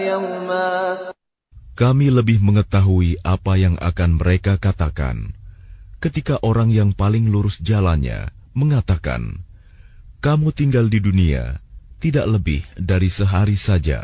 يوما Kami lebih mengetahui apa yang akan mereka katakan ketika orang yang paling lurus jalannya mengatakan, kamu tinggal di dunia tidak lebih dari sehari saja.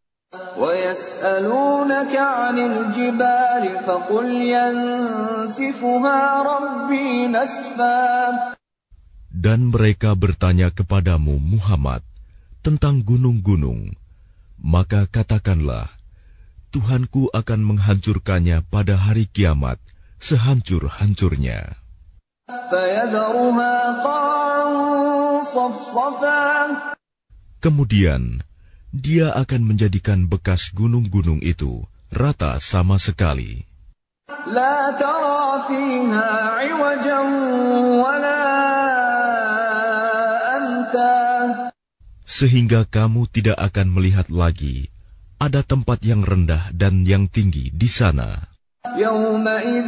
ويسألونك عن الجبال فقل ينسفها ربي نسفا. Dan mereka bertanya kepadamu Muhammad tentang gunung-gunung, maka katakanlah, Tuhanku akan menghancurkannya pada hari kiamat sehancur-hancurnya. فيذرها قاعا صفصفا. Kemudian Dia akan menjadikan bekas gunung-gunung itu rata sama sekali. لا ترى فيها عوجا ولا أمتا. Sehingga kamu tidak akan melihat lagi ada tempat yang rendah dan yang tinggi di sana. يومئذ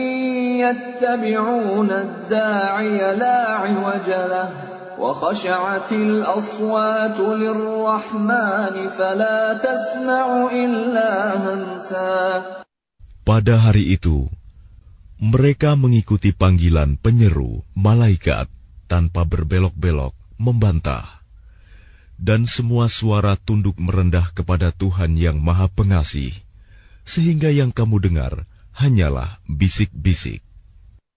يتبعون الداعي لا عوج له وخشعت الأصوات للرحمن فلا تسمع إلا همسا. Pada hari itu, mereka mengikuti panggilan penyeru malaikat tanpa berbelok-belok membantah. Dan semua suara tunduk merendah kepada Tuhan yang Maha Pengasih, sehingga yang kamu dengar hanyalah bisik-bisik.